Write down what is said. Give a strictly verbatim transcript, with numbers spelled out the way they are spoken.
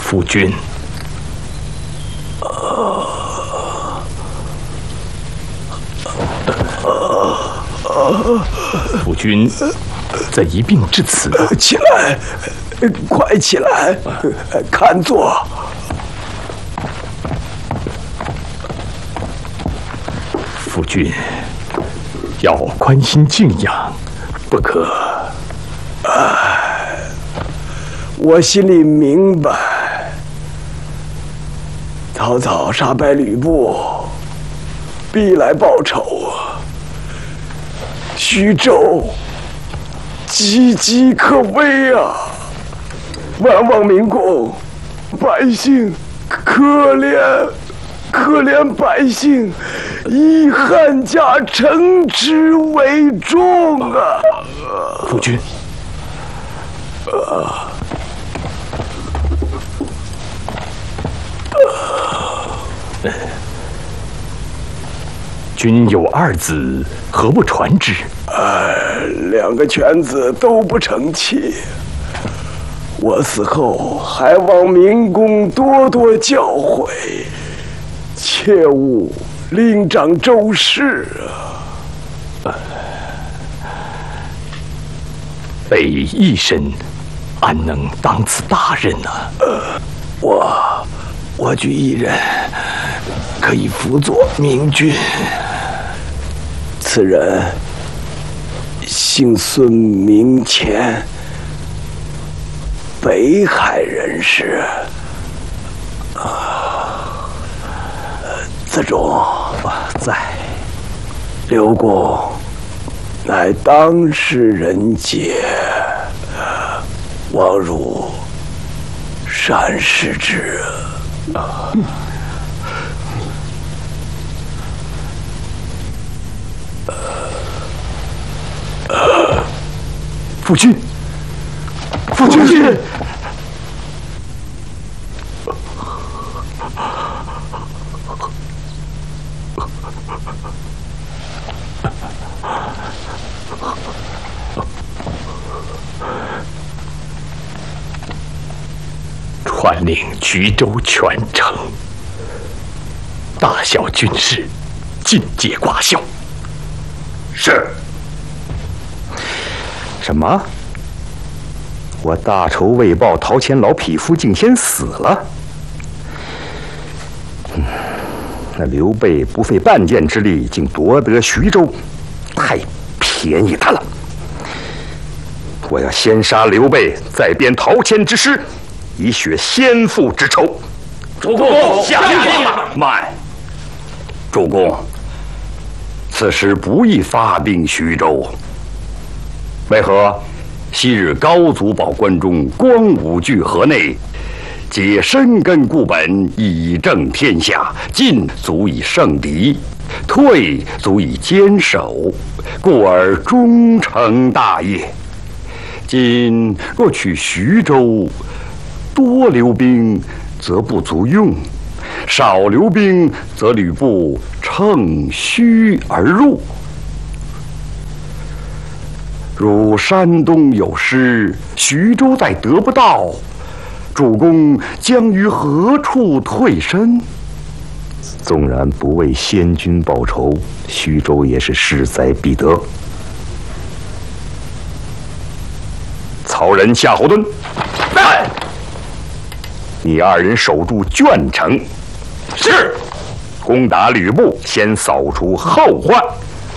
夫君。夫君怎一病至此？ 起来，快起来，看座。 夫君要宽心静养，不可。 哎，我心里明白，曹操杀败吕布，必来报仇啊。徐州岌岌可危啊！万望明公，百姓可怜，可怜百姓，以汉家城池为重啊！ 夫君， 啊君有二子，何不传之？ 呃，两个犬子都不成器。我死后，还望明公多多教诲，切勿另掌周氏啊！ 备一身，安能当此大任呢？ 呃，我我举一人，可以辅佐明君。此人姓孙，名乾，北海人士。啊，子忠在。刘公乃当世人杰，望汝善视之。啊。 夫君，夫君，传令衢州全城，大小军士尽皆挂孝。 是。什么？我大仇未报，陶谦老匹夫竟先死了。嗯，那刘备不费半箭之力竟夺得徐州，太便宜他了。我要先杀刘备，再鞭陶谦之师，以雪先父之仇。 主公，下令吧。 慢，主公，此时不宜发兵徐州。为何？昔日高祖保关中，光武拒河内，皆深根固本，以正天下。进足以胜敌，退足以坚守，故而终成大业。今若取徐州，多留兵则不足用，少留兵则吕布乘虚而入。如山东有失，徐州再得不到，主公将于何处退身？纵然不为先君报仇，徐州也是势在必得。曹仁、夏侯惇，来！你二人守住鄄城。 是。 攻打吕布，先扫除后患。